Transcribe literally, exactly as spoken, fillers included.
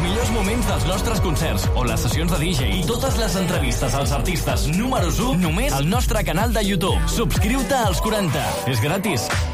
millors moments dels nostres concerts o les sessions de D J i totes les entrevistes als artistes números u només al nostre canal de YouTube. Subscriu-te als quaranta. És gratis.